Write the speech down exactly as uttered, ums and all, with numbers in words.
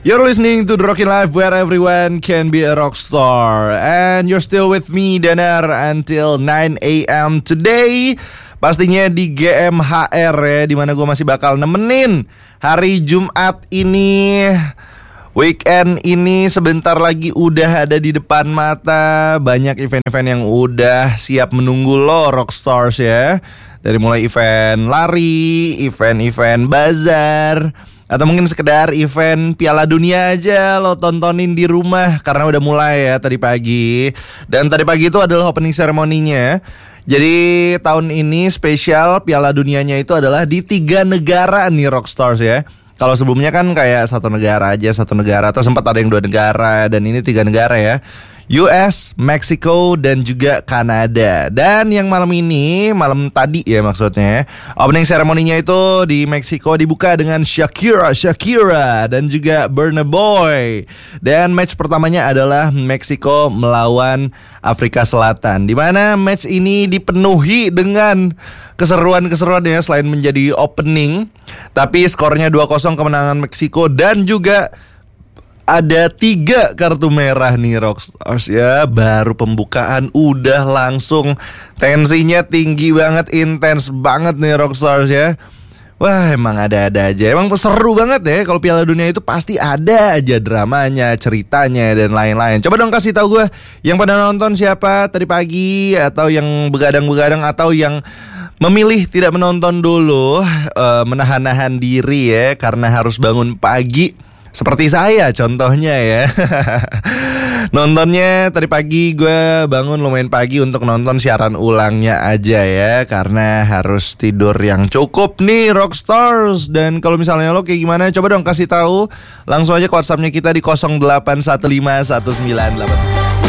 You're listening to The Rockin' Life, where everyone can be a rock star. And you're still with me, Danar, until nine a.m. today. Pastinya di G M H R ya, dimana gue masih bakal nemenin hari Jumat ini. Weekend ini sebentar lagi udah ada di depan mata. Banyak event-event yang udah siap menunggu lo, rockstars ya. Dari mulai event lari, event-event bazar, atau mungkin sekedar event Piala Dunia aja lo tontonin di rumah karena udah mulai ya tadi pagi. Dan tadi pagi itu adalah opening ceremony-nya. Jadi tahun ini spesial Piala Dunianya itu adalah di tiga negara nih rockstars ya. Kalau sebelumnya kan kayak satu negara aja, satu negara, atau sempat ada yang dua negara, dan ini tiga negara ya. U S, Meksiko, dan juga Kanada. Dan yang malam ini, malam tadi ya maksudnya, opening ceremony-nya itu di Meksiko dibuka dengan Shakira, Shakira, dan juga Burna Boy. Dan match pertamanya adalah Meksiko melawan Afrika Selatan, di mana match ini dipenuhi dengan keseruan-keseruan ya, selain menjadi opening, tapi skornya dua kosong kemenangan Meksiko, dan juga ada tiga kartu merah nih rockstars ya. Baru pembukaan udah langsung tensinya tinggi banget, intens banget nih rockstars ya. Wah, emang ada-ada aja. Emang seru banget ya. Kalau Piala Dunia itu pasti ada aja dramanya, ceritanya, dan lain-lain. Coba dong kasih tahu gue yang pada nonton siapa tadi pagi, atau yang begadang-begadang, atau yang memilih tidak menonton dulu, uh, menahan-nahan diri ya karena harus bangun pagi. Seperti saya contohnya ya. Nontonnya tadi pagi, gue bangun lumayan pagi untuk nonton siaran ulangnya aja ya, karena harus tidur yang cukup nih rockstars. Dan kalau misalnya lo kayak gimana, coba dong kasih tahu langsung aja ke WhatsAppnya kita di nol delapan satu lima satu sembilan delapan.